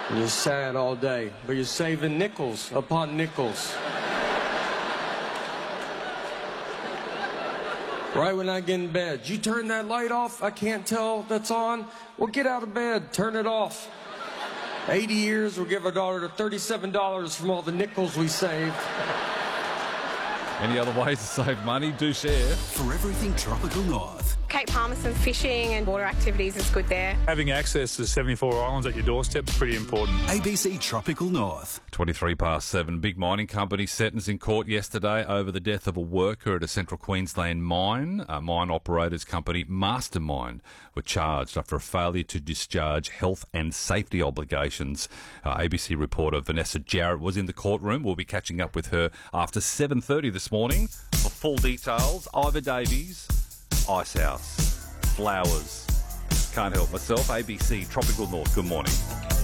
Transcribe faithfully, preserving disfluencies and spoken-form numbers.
And you're sad all day, but you're saving nickels upon nickels. Right when I get in bed, you turn that light off, I can't tell that's on. Well, get out of bed, turn it off. eighty years, we'll give our daughter thirty-seven dollars from all the nickels we saved. Any other ways to save money? Do share. For everything Tropical North. Cape Palmerston fishing and water activities is good there. Having access to seventy-four islands at your doorstep is pretty important. A B C Tropical North. twenty-three past seven. Big mining company sentenced in court yesterday over the death of a worker at a central Queensland mine. A mine operators company, Mastermind, were charged after a failure to discharge health and safety obligations. Uh, A B C reporter Vanessa Jarrett was in the courtroom. We'll be catching up with her after seven thirty this morning. For full details, Ivor Davies, Icehouse, Flowers. Can't help myself. A B C Tropical North. Good morning.